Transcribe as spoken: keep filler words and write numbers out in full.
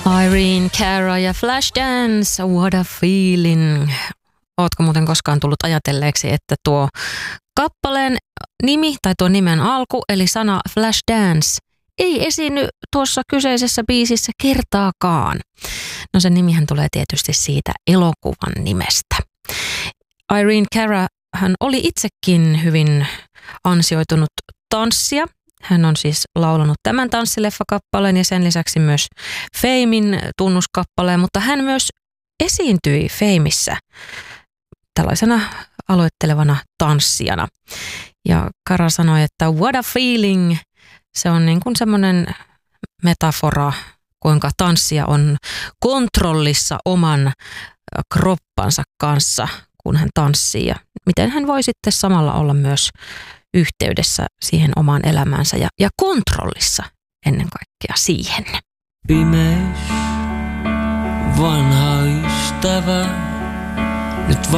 Irene Cara ja Flashdance, what a feeling. Ootko muuten koskaan tullut ajatelleeksi, että tuo kappaleen nimi tai tuo nimen alku, eli sana Flashdance, ei esiinny tuossa kyseisessä biisissä kertaakaan? No sen nimihän tulee tietysti siitä elokuvan nimestä. Irene Cara, hän oli itsekin hyvin ansioitunut tanssija. Hän on siis laulanut tämän tanssileffakappaleen ja sen lisäksi myös Famen tunnuskappaleen, mutta hän myös esiintyi Fameissä tällaisena aloittelevana tanssijana. Ja Cara sanoi, että what a feeling, se on niin kuin semmoinen metafora, kuinka tanssija on kontrollissa oman kroppansa kanssa, kun hän tanssii. Ja miten hän voi sitten samalla olla myös yhteydessä siihen omaan elämäänsä ja, ja kontrollissa ennen kaikkea siihen. Pimeys, vanha ystävä, nyt